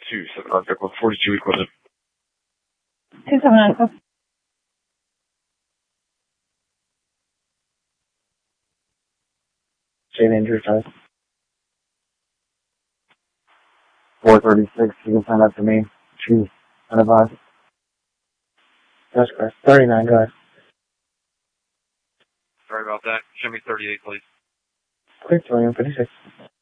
2, 7 contact with 42 equipment. 279, go. Chain injury type. 436, you can send that to me. Choose unadvised. That's correct. 39, go ahead. Sorry about that. Show me 38, please. Clear, 256.